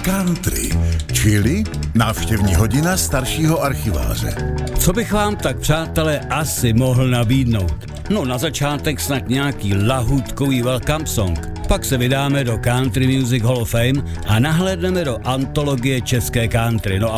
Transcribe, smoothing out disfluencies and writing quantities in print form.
country, čili návštěvní hodina staršího archiváře. Co bych vám tak, přátelé, asi mohl nabídnout? No na začátek snad nějaký lahůdkový welcome song. Pak se vydáme do Country Music Hall of Fame a nahlédneme do antologie české country. No a